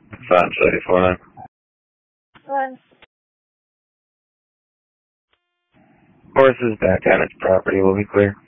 574. Horse is back on its property. Will be clear.